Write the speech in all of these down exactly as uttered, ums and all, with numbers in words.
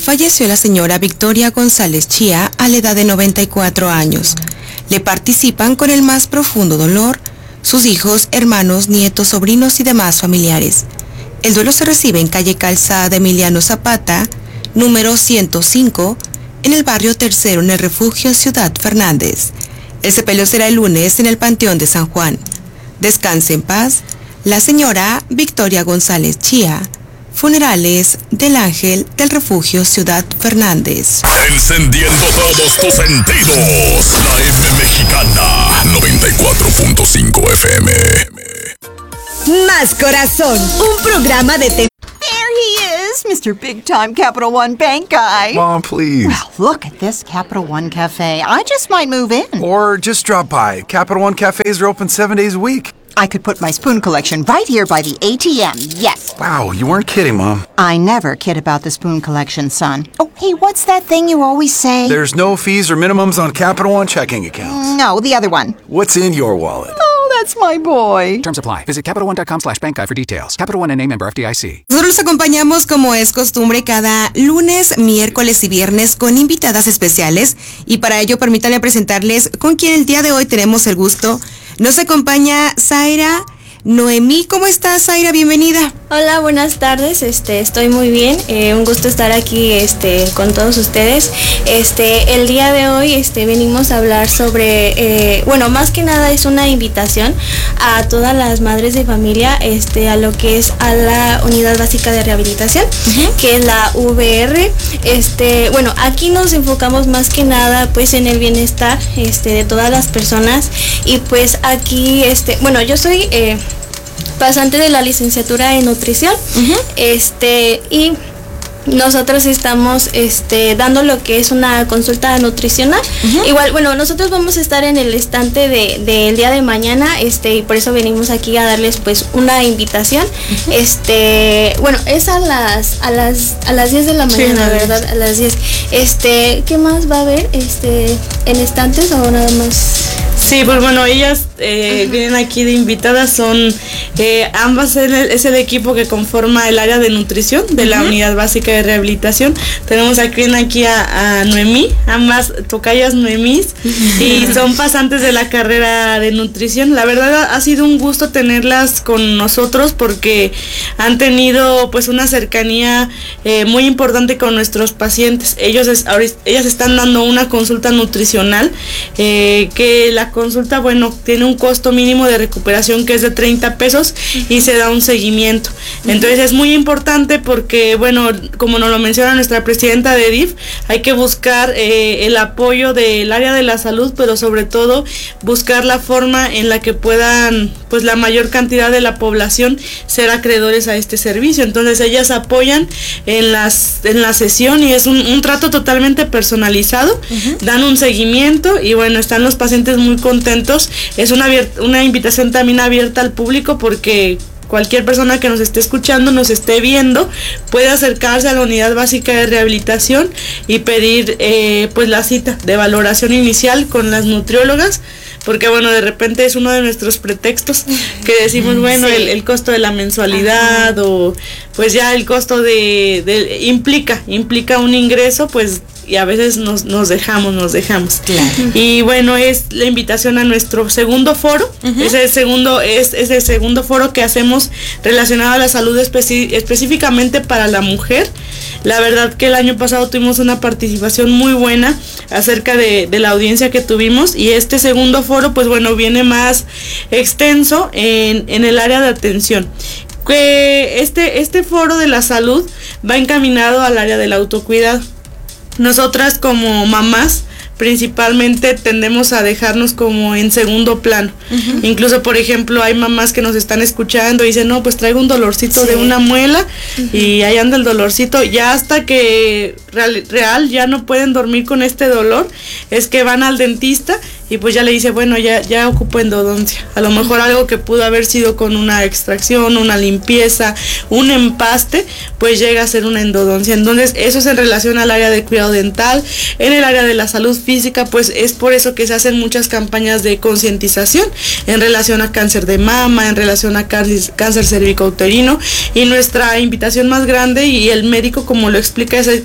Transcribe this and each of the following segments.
falleció la señora Victoria González Chía a la edad de noventa y cuatro años. Le participan con el más profundo dolor sus hijos, hermanos, nietos, sobrinos y demás familiares. El duelo se recibe en calle Calzada de Emiliano Zapata, número ciento cinco, en el barrio Tercero, en el refugio Ciudad Fernández. El sepelio será el lunes en el Panteón de San Juan. Descanse en paz la señora Victoria González Chía. Funerales del Ángel del Refugio Ciudad Fernández. Encendiendo todos tus sentidos. La F Mexicana noventa y cuatro punto cinco F M. Más Corazón, un programa de te- There he is, Mister Big Time Capital One Bank guy. Mom, please. Well, look at this Capital One Cafe. I just might move in. Or just drop by. Capital One cafes are open seven days a week. I could put my spoon collection right here by the A T M, yes. Wow, you weren't kidding, Mom. I never kid about the spoon collection, son. Oh, hey, what's that thing you always say? There's no fees or minimums on Capital One checking accounts. No, the other one. What's in your wallet? Oh, that's my boy. Terms apply. Visit CapitalOne.com slash bank guide for details. Capital One N A member F D I C. Nosotros los acompañamos como es costumbre cada lunes, miércoles y viernes con invitadas especiales y para ello permítanme presentarles con quien el día de hoy tenemos el gusto. Nos acompaña Zaira Noemí. ¿Cómo estás, Zaira? Bienvenida. Hola, buenas tardes. Este, estoy muy bien. Eh, un gusto estar aquí, este, con todos ustedes. Este, el día de hoy, este, venimos a hablar sobre, eh, bueno, más que nada es una invitación a todas las madres de familia, este, a lo que es a la Unidad Básica de Rehabilitación, uh-huh. que es la V R. Este, bueno, aquí nos enfocamos más que nada, pues, en el bienestar, este, de todas las personas y, pues, aquí, este, bueno, yo soy eh, pasante de la licenciatura en nutrición, uh-huh. este, y nosotros estamos este, dando lo que es una consulta nutricional. Uh-huh. Igual, bueno, nosotros vamos a estar en el estante de, del día de mañana, este, y por eso venimos aquí a darles pues una invitación. Uh-huh. Este, bueno, es a las a las a las diez de la mañana, sí, ¿verdad? A las diez. Este, ¿qué más va a haber? Este, en estantes o nada más. Sí, pues bueno, ellas eh, uh-huh. vienen aquí de invitadas, son eh, ambas el, es el equipo que conforma el área de nutrición de uh-huh. la Unidad Básica de Rehabilitación. Tenemos aquí, aquí a, a Noemí, ambas tocayas Noemís, uh-huh. y son pasantes de la carrera de nutrición. La verdad ha sido un gusto tenerlas con nosotros porque han tenido pues una cercanía eh, muy importante con nuestros pacientes. Ellos es, ellas están dando una consulta nutricional eh, que la consulta, bueno, tiene un costo mínimo de recuperación que es de treinta pesos y se da un seguimiento. Entonces es muy importante porque, bueno, como nos lo menciona nuestra presidenta de D I F, hay que buscar eh, el apoyo del área de la salud, pero sobre todo buscar la forma en la que puedan, pues la mayor cantidad de la población ser acreedores a este servicio. Entonces ellas apoyan en las en la sesión y es un, un trato totalmente personalizado, uh-huh. dan un seguimiento y bueno, están los pacientes muy contentos. Es una, una invitación también abierta al público porque cualquier persona que nos esté escuchando, nos esté viendo, puede acercarse a la Unidad Básica de Rehabilitación y pedir eh, pues la cita de valoración inicial con las nutriólogas, porque bueno, de repente es uno de nuestros pretextos que decimos, bueno, sí. el, el costo de la mensualidad, ajá. o pues ya el costo de, de implica, implica un ingreso, pues y a veces nos, nos dejamos, nos dejamos. Claro. Y bueno, es la invitación a nuestro segundo foro, uh-huh. es el segundo, es, es el segundo foro que hacemos relacionado a la salud especi- específicamente para la mujer. La verdad que el año pasado tuvimos una participación muy buena acerca de, de la audiencia que tuvimos y este segundo foro, pues bueno, viene más extenso en, en el área de atención. Que este, este foro de la salud va encaminado al área del autocuidado. Nosotras como mamás principalmente tendemos a dejarnos como en segundo plano. Uh-huh. Incluso, por ejemplo, hay mamás que nos están escuchando y dicen, no, pues traigo un dolorcito, sí. de una muela, uh-huh. y ahí anda el dolorcito. Ya hasta que real, real ya no pueden dormir con este dolor, es que van al dentista y pues ya le dice, bueno, ya, ya ocupo endodoncia. A lo mejor algo que pudo haber sido con una extracción, una limpieza, un empaste, pues llega a ser una endodoncia. Entonces, eso es en relación al área de cuidado dental. En el área de la salud física, pues es por eso que se hacen muchas campañas de concientización en relación a cáncer de mama, en relación a cáncer, cáncer cervicouterino, y nuestra invitación más grande, y el médico como lo explica, es hay que conocer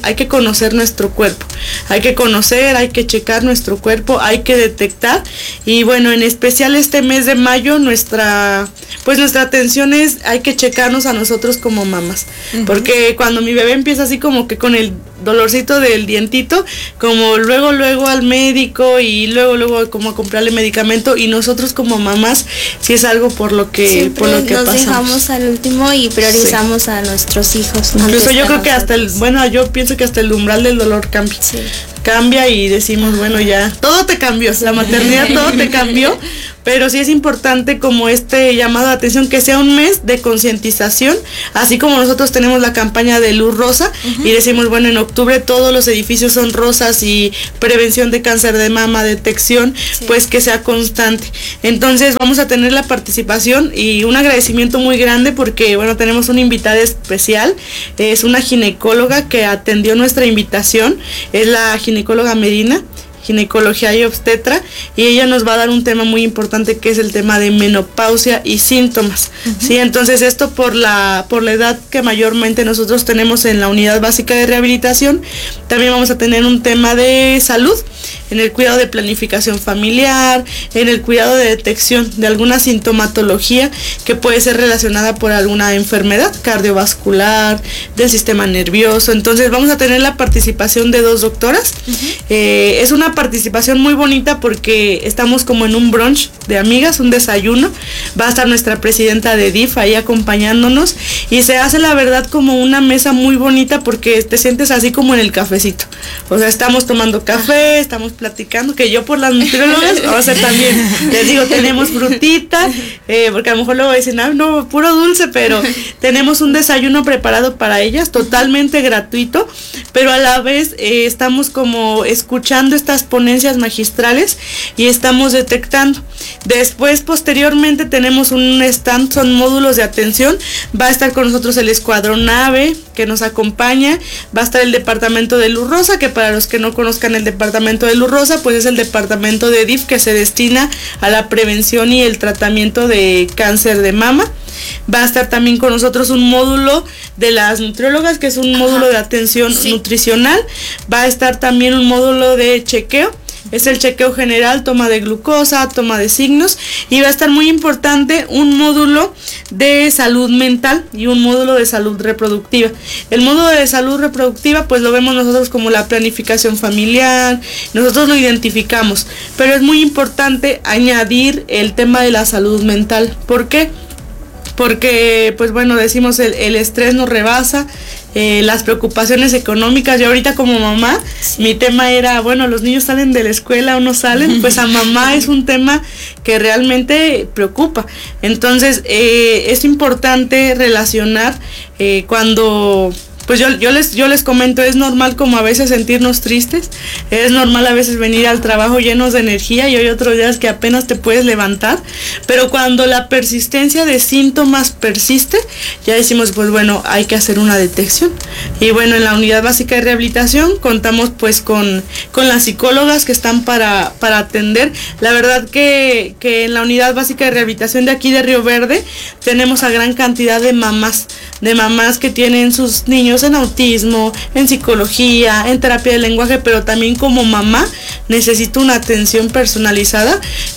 conocer nuestro cuerpo, hay que conocer, hay que checar nuestro cuerpo, hay que detectar. Y bueno, en especial este mes de mayo, nuestra pues nuestra atención es, hay que checarnos a nosotros como mamás, uh-huh. porque cuando mi bebé empieza así como que con el dolorcito del dientito, como luego luego al médico y luego luego como a comprarle medicamento, y nosotros como mamás si es algo por lo que Siempre por lo que nos pasamos. dejamos al último y priorizamos sí. a nuestros hijos. Incluso yo creo que hasta el bueno yo pienso que hasta el umbral del dolor cambia. Sí. Cambia y decimos, bueno, ya, todo te cambió, la maternidad todo te cambió, pero sí es importante como este llamado de atención, que sea un mes de concientización, así como nosotros tenemos la campaña de Luz Rosa, uh-huh. y decimos, bueno, en octubre todos los edificios son rosas y prevención de cáncer de mama, detección, sí. pues que sea constante. Entonces vamos a tener la participación y un agradecimiento muy grande porque, bueno, tenemos una invitada especial, es una ginecóloga que atendió nuestra invitación, es la ginecóloga ginecóloga Medina, ginecología y obstetra, y ella nos va a dar un tema muy importante que es el tema de menopausia y síntomas, uh-huh. ¿sí? Entonces esto por la por la edad que mayormente nosotros tenemos en la unidad básica de rehabilitación. También vamos a tener un tema de salud, en el cuidado de planificación familiar, en el cuidado de detección de alguna sintomatología que puede ser relacionada por alguna enfermedad cardiovascular, del sistema nervioso. Entonces vamos a tener la participación de dos doctoras. Uh-huh. Eh, es una participación muy bonita porque estamos como en un brunch de amigas, un desayuno. Va a estar nuestra presidenta de D I F ahí acompañándonos y se hace la verdad como una mesa muy bonita porque te sientes así como en el cafecito. O sea, estamos tomando café, estamos platicando, que yo por las nutriólogas, o sea, también les digo, tenemos frutita, eh, porque a lo mejor luego dicen, ah, no, puro dulce, pero tenemos un desayuno preparado para ellas, totalmente gratuito, pero a la vez eh, estamos como escuchando estas ponencias magistrales y estamos detectando. Después, posteriormente, tenemos un stand, son módulos de atención, va a estar con nosotros el Escuadrón AVE, que nos acompaña, va a estar el departamento de Luz Rosa, que para los que no conozcan el departamento de Luz Rosa, pues es el departamento de D I F que se destina a la prevención y el tratamiento de cáncer de mama. Va a estar también con nosotros un módulo de las nutriólogas, que es un Ajá. módulo de atención sí. nutricional. Va a estar también un módulo de chequeo. Es el chequeo general, toma de glucosa, toma de signos, y va a estar muy importante un módulo de salud mental y un módulo de salud reproductiva. El módulo de salud reproductiva pues lo vemos nosotros como la planificación familiar, nosotros lo identificamos, pero es muy importante añadir el tema de la salud mental. ¿Por qué? Porque pues bueno, decimos el, el estrés nos rebasa, eh, las preocupaciones económicas. Yo ahorita como mamá, sí. mi tema era, bueno, los niños salen de la escuela o no salen, pues a mamá es un tema que realmente preocupa. Entonces eh, es importante relacionar eh, cuando... Pues yo, yo les yo les comento, es normal como a veces sentirnos tristes, es normal a veces venir al trabajo llenos de energía y hay otros días que apenas te puedes levantar, pero cuando la persistencia de síntomas persiste, ya decimos, pues bueno, hay que hacer una detección. Y bueno, en la unidad básica de rehabilitación contamos pues con, con las psicólogas que están para, para atender. La verdad que, que en la unidad básica de rehabilitación de aquí de Río Verde tenemos a gran cantidad de mamás, de mamás que tienen sus niños en autismo, en psicología, en terapia de lenguaje, pero también como mamá necesito una atención personalizada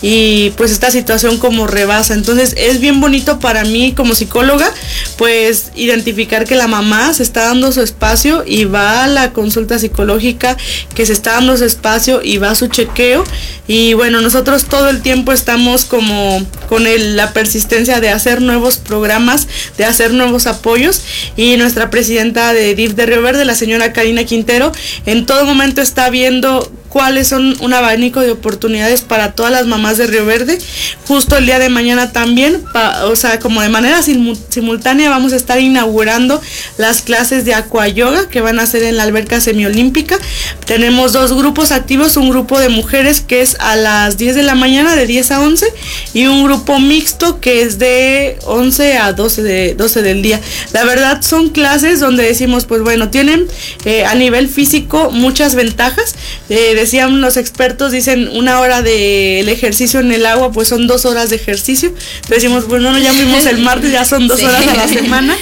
y pues esta situación como rebasa. Entonces es bien bonito para mí como psicóloga pues identificar que la mamá se está dando su espacio y va a la consulta psicológica, que se está dando su espacio y va a su chequeo. Y bueno, nosotros todo el tiempo estamos como con el, la persistencia de hacer nuevos programas, de hacer nuevos apoyos, y nuestra presidenta de D I F de Río Verde, la señora Karina Quintero, en todo momento está viendo cuáles son un abanico de oportunidades para todas las mamás de Río Verde. Justo el día de mañana también, pa, o sea, como de manera sim, simultánea vamos a estar inaugurando las clases de aquayoga que van a ser en la alberca semiolímpica. Tenemos dos grupos activos, un grupo de mujeres que es a las diez de la mañana, de diez a once, y un grupo mixto que es de once a doce, de, doce del día. La verdad son clases donde decimos, pues bueno, tienen eh, a nivel físico muchas ventajas. Eh, decían los expertos, dicen una hora del ejercicio en el agua, pues son dos horas de ejercicio. Decimos, bueno, no, ya fuimos el martes, ya son dos sí. horas a la semana.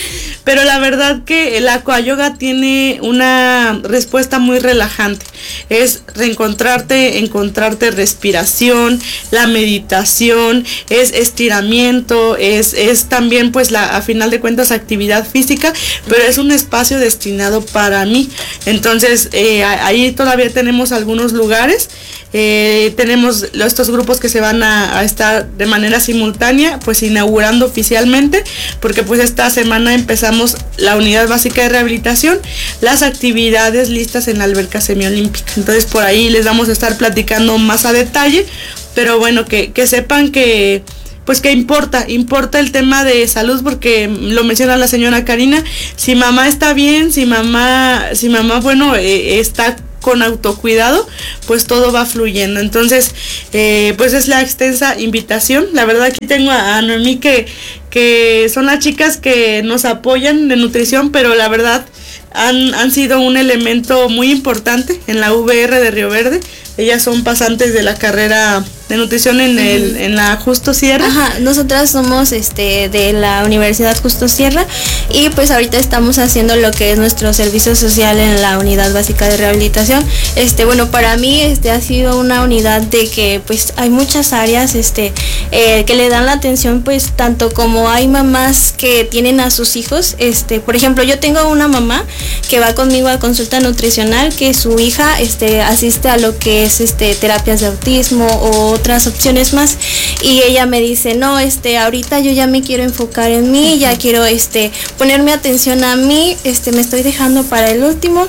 pero la verdad que el aqua yoga tiene una respuesta muy relajante. Es reencontrarte, encontrarte respiración, la meditación, es estiramiento, es, es también pues la, a final de cuentas, actividad física, pero es un espacio destinado para mí. Entonces eh, ahí todavía tenemos algunos lugares. Eh, tenemos estos grupos que se van a, a estar de manera simultánea, pues inaugurando oficialmente, porque pues esta semana empezamos la unidad básica de rehabilitación, las actividades listas en la alberca semiolímpica. Entonces por ahí les vamos a estar platicando más a detalle, pero bueno, que, que sepan que pues que importa, importa el tema de salud, porque lo menciona la señora Karina, si mamá está bien, si mamá, si mamá bueno, eh, está con autocuidado, pues todo va fluyendo. Entonces, eh, pues es la extensa invitación. La verdad aquí tengo a, a Noemí que, que son las chicas que nos apoyan de nutrición, pero la verdad han, han sido un elemento muy importante en la V R de Río Verde. Ellas son pasantes de la carrera de nutrición en el uh-huh. en la Justo Sierra. Ajá, nosotras somos este de la Universidad Justo Sierra y pues ahorita estamos haciendo lo que es nuestro servicio social en la unidad básica de rehabilitación. Este, bueno, para mí este ha sido una unidad de que pues hay muchas áreas este eh, que le dan la atención, pues tanto como hay mamás que tienen a sus hijos, este, por ejemplo, yo tengo una mamá que va conmigo a consulta nutricional, que su hija este asiste a lo que es este terapias de autismo o otras opciones más, y ella me dice, no, este, ahorita yo ya me quiero enfocar en mí, ya quiero este ponerme atención a mí, este, me estoy dejando para el último.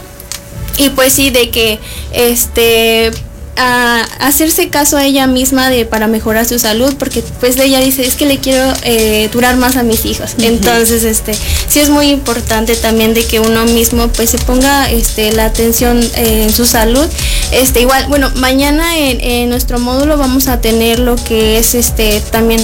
Y pues sí, de que este a hacerse caso a ella misma de para mejorar su salud, porque pues ella dice, es que le quiero eh, durar más a mis hijos. Uh-huh. Entonces este sí es muy importante también de que uno mismo pues se ponga este la atención eh, en su salud. Este igual, bueno, mañana en, en nuestro módulo vamos a tener lo que es este también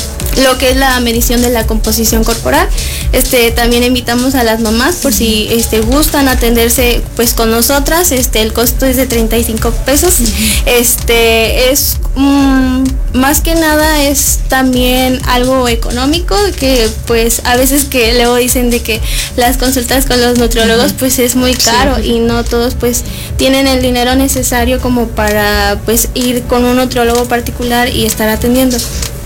lo que es la medición de la composición corporal. Este también invitamos a las mamás por si este gustan atenderse pues con nosotras. Este el costo es de treinta y cinco pesos. Uh-huh. Este es um, más que nada es también algo económico, que pues a veces que luego dicen de que las consultas con los nutriólogos uh-huh. pues es muy caro, sí. Y no todos pues tienen el dinero necesario como para pues ir con un nutriólogo particular y estar atendiendo.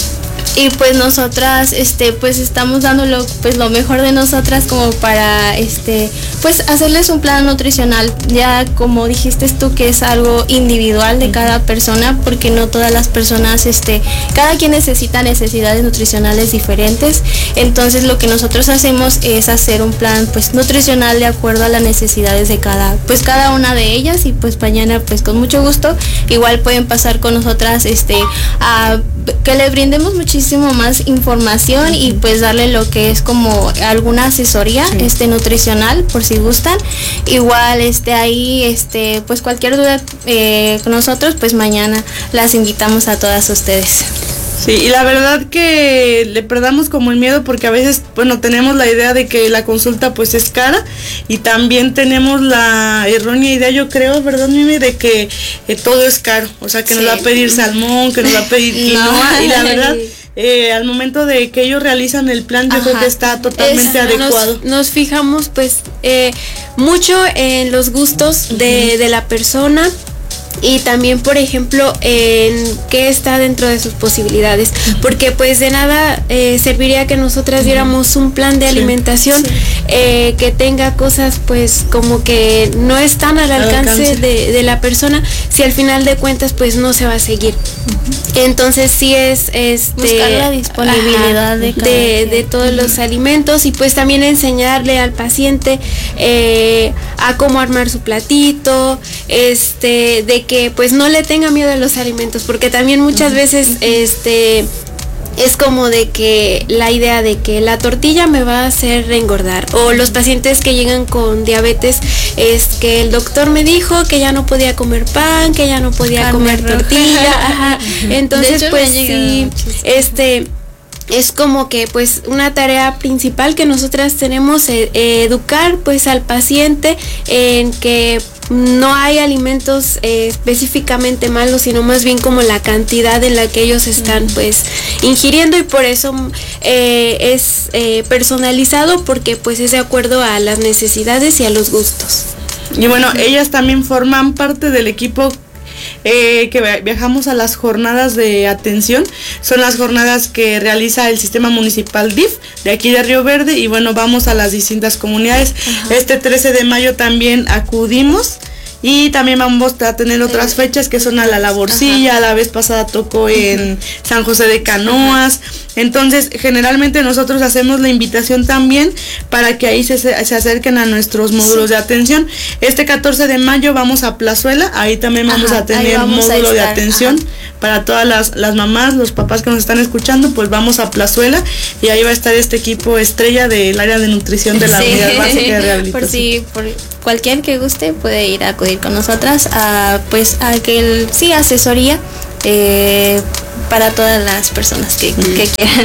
Y pues nosotras este pues estamos dando lo, pues lo mejor de nosotras como para este pues hacerles un plan nutricional, ya como dijiste tú que es algo individual de cada persona, porque no todas las personas este cada quien necesita necesidades nutricionales diferentes. Entonces lo que nosotros hacemos es hacer un plan pues nutricional de acuerdo a las necesidades de cada pues cada una de ellas. Y pues mañana pues con mucho gusto igual pueden pasar con nosotras este a que le brindemos muchísimo más información y pues darle lo que es como alguna asesoría sí. este nutricional por si gustan. Igual este ahí este pues cualquier duda eh, con nosotros pues mañana las invitamos a todas ustedes. Sí, y la verdad que le perdamos como el miedo, porque a veces, bueno, tenemos la idea de que la consulta pues es cara, y también tenemos la errónea idea, yo creo, ¿verdad, Mimi? De que eh, todo es caro, o sea, que sí. Nos va a pedir salmón, que nos va a pedir quinoa, no. Y la verdad... Eh, al momento de que ellos realizan el plan, yo Ajá. creo que está totalmente es, adecuado. Nos, nos fijamos pues eh, mucho en los gustos uh-huh. de, de la persona. Y también, por ejemplo, en qué está dentro de sus posibilidades, porque pues de nada eh, serviría que nosotras diéramos un plan de alimentación sí. eh, que tenga cosas pues como que no están al alcance, alcance. De, de la persona, si al final de cuentas pues no se va a seguir. Uh-huh. Entonces sí es este buscar la disponibilidad ajá, de, cada de, de todos uh-huh. los alimentos, y pues también enseñarle al paciente eh, a cómo armar su platito, este de que pues no le tenga miedo a los alimentos, porque también muchas veces este es como de que la idea de que la tortilla me va a hacer engordar, o los pacientes que llegan con diabetes es que el doctor me dijo que ya no podía comer pan, que ya no podía Carne comer roja. tortilla, ajá. Entonces pues sí, este es como que pues una tarea principal que nosotras tenemos, eh, educar pues al paciente en que no hay alimentos eh, específicamente malos, sino más bien como la cantidad en la que ellos están pues ingiriendo, y por eso eh, es eh, personalizado, porque pues es de acuerdo a las necesidades y a los gustos. Y bueno, ellas también forman parte del equipo Eh, que viajamos a las jornadas de atención. Son las jornadas que realiza el sistema municipal D I F de aquí de Río Verde, y bueno, vamos a las distintas comunidades. Ajá. Este trece de mayo también acudimos, y también vamos a tener otras fechas que son a la Laborcilla. Ajá. La vez pasada tocó en San José de Canoas. Ajá. Entonces, generalmente nosotros hacemos la invitación también para que ahí se, se acerquen a nuestros módulos sí. de atención. Este catorce de mayo vamos a Plazuela, ahí también vamos Ajá, a tener un módulo de atención. Ajá. Para todas las, las mamás, los papás que nos están escuchando, pues vamos a Plazuela, y ahí va a estar este equipo estrella del área de nutrición de la sí. Unidad Básica de Rehabilitación. Por si por cualquier que guste puede ir a acudir con nosotras a pues a que el, sí asesoría eh, para todas las personas que, mm. que quieran.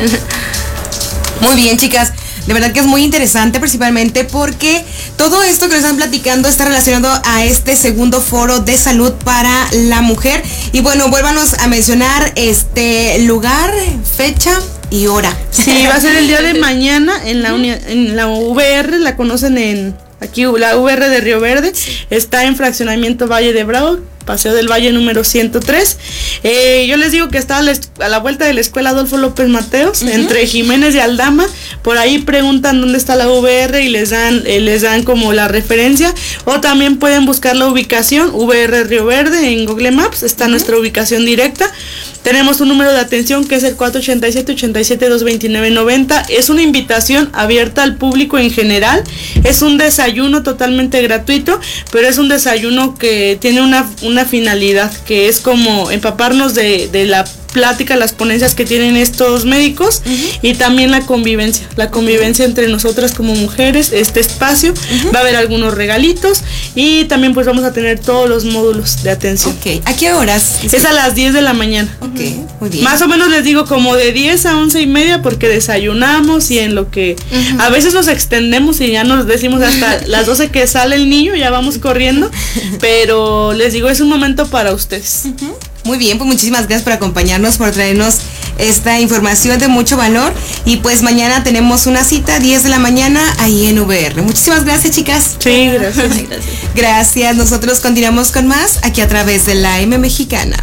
Muy bien, chicas. De verdad que es muy interesante, principalmente porque todo esto que nos están platicando está relacionado a este segundo foro de salud para la mujer. Y bueno, vuélvanos a mencionar este lugar, fecha y hora. Sí, va a ser el día de mañana en la, uni- en la U V R, la conocen en aquí, la U V R de Río Verde. Está en Fraccionamiento Valle de Bravo, Paseo del Valle número ciento tres. Eh, yo les digo que está a la, a la vuelta de la escuela Adolfo López Mateos, uh-huh. entre Jiménez y Aldama. Por ahí preguntan dónde está la U V R y les dan eh, les dan como la referencia, o también pueden buscar la ubicación U V R Río Verde en Google Maps. Está uh-huh. nuestra ubicación directa. Tenemos un número de atención que es el cuatro ochenta y siete, ochenta y siete, doscientos veintinueve, noventa. Es una invitación abierta al público en general. Es un desayuno totalmente gratuito, pero es un desayuno que tiene una, una finalidad, que es como empaparnos de, de la plática, las ponencias que tienen estos médicos, uh-huh. y también la convivencia, la convivencia entre nosotras como mujeres, este espacio. Uh-huh. Va a haber algunos regalitos, y también pues vamos a tener todos los módulos de atención. Ok, ¿a qué horas? Es a las diez de la mañana. Ok, muy bien. Más o menos les digo como de diez a once y media, porque desayunamos y en lo que uh-huh. a veces nos extendemos y ya nos decimos hasta las doce que sale el niño, ya vamos corriendo, pero les digo, es un momento para ustedes. Uh-huh. Muy bien, pues muchísimas gracias por acompañarnos, por traernos esta información de mucho valor, y pues mañana tenemos una cita, diez de la mañana, ahí en V R. Muchísimas gracias, chicas. Sí, gracias. Gracias. Gracias. Nosotros continuamos con más aquí a través de la M Mexicana.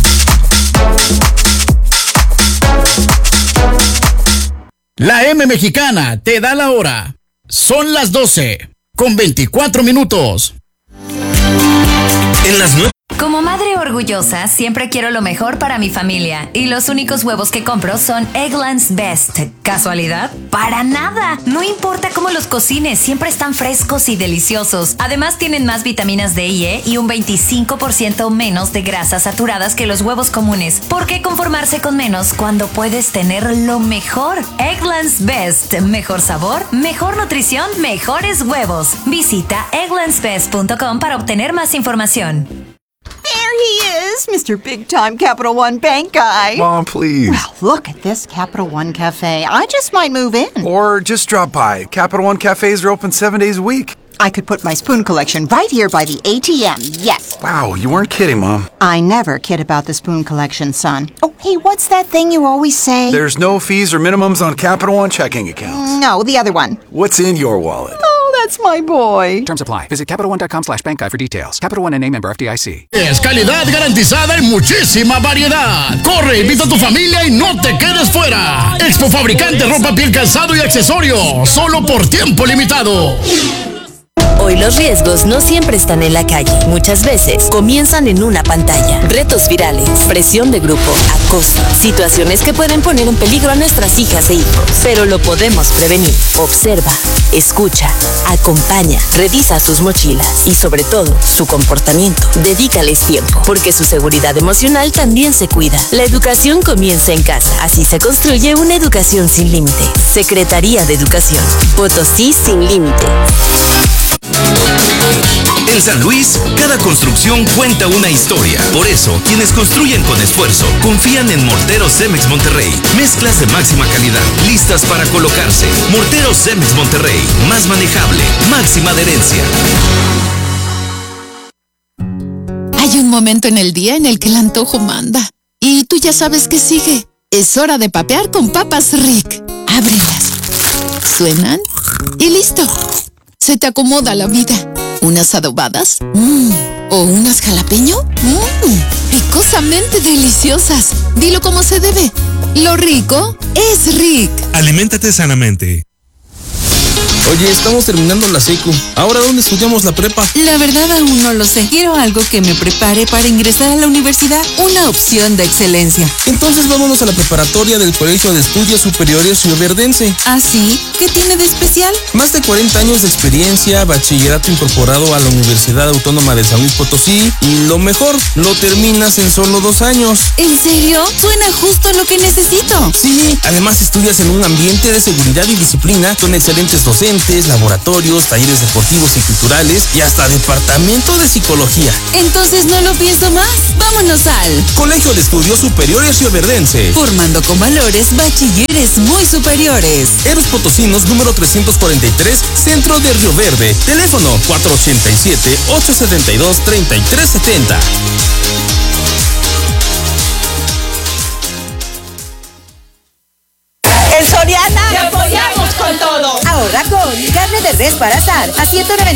La M Mexicana te da la hora. Son las doce con veinticuatro minutos. En las nueve. Como madre orgullosa, siempre quiero lo mejor para mi familia, y los únicos huevos que compro son Eggland's Best. ¿Casualidad? ¡Para nada! No importa cómo los cocines, siempre están frescos y deliciosos. Además, tienen más vitaminas D y E y un veinticinco por ciento menos de grasas saturadas que los huevos comunes. ¿Por qué conformarse con menos cuando puedes tener lo mejor? Eggland's Best. Mejor sabor, mejor nutrición, mejores huevos. Visita egglands best punto com para obtener más información. There he is, Mister Big Time Capital One Bank guy. Mom, please. Well, look at this Capital One Cafe. I just might move in. Or just drop by. Capital One cafes are open seven days a week. I could put my spoon collection right here by the A T M, yes. Wow, you weren't kidding, Mom. I never kid about the spoon collection, son. Oh, hey, what's that thing you always say? There's no fees or minimums on Capital One checking accounts. No, the other one. What's in your wallet? Oh, that's my boy. Terms apply. Visit Capital One dot com slash bank guide for details. Capital One N A member F D I C. Es calidad garantizada y muchísima variedad. Corre, invita a tu familia y no te quedes fuera. Expo Fabricante Ropa, Piel, Calzado y Accesorios. Solo por tiempo limitado. Hoy los riesgos no siempre están en la calle. Muchas veces comienzan en una pantalla. Retos virales, presión de grupo, acoso, situaciones que pueden poner en peligro a nuestras hijas e hijos. Pero lo podemos prevenir. Observa, escucha, acompaña, revisa sus mochilas y sobre todo su comportamiento. Dedícales tiempo, porque su seguridad emocional también se cuida. La educación comienza en casa. Así se construye una educación sin límites. Secretaría de Educación. Potosí sin límites. En San Luis, cada construcción cuenta una historia. Por eso, quienes construyen con esfuerzo confían en Morteros Cemex Monterrey. Mezclas de máxima calidad, listas para colocarse. Morteros Cemex Monterrey, más manejable, máxima adherencia. Hay un momento en el día en el que el antojo manda. Y tú ya sabes qué sigue. Es hora de papear con papas Rick. Ábrelas. Suenan y listo. Se te acomoda la vida. ¿Unas adobadas? Mm. ¿O unas jalapeño? Mmm, picosamente deliciosas. Dilo como se debe. Lo rico es Rick. Aliméntate sanamente. Oye, estamos terminando la secu. ¿Ahora dónde estudiamos la prepa? La verdad aún no lo sé. Quiero algo que me prepare para ingresar a la universidad. Una opción de excelencia. Entonces vámonos a la preparatoria del Colegio de Estudios Superiores Rioverdense. ¿Ah, sí? ¿Qué tiene de especial? Más de cuarenta años de experiencia, bachillerato incorporado a la Universidad Autónoma de San Luis Potosí y lo mejor, lo terminas en solo dos años. ¿En serio? Suena justo lo que necesito. Sí, además estudias en un ambiente de seguridad y disciplina con excelentes docentes, laboratorios, talleres deportivos y culturales y hasta departamento de psicología. Entonces no lo pienso más. Vámonos al Colegio de Estudios Superiores Rioverdense. Formando con valores bachilleres muy superiores. Eros Potosinos número trescientos cuarenta y tres, Centro de Río Verde. Teléfono cuatro ochenta y siete, ocho setenta y dos, treinta y tres setenta. En Soriana ¡te apoyamos con todo! Ahorra con carne de res para asar a ciento noventa.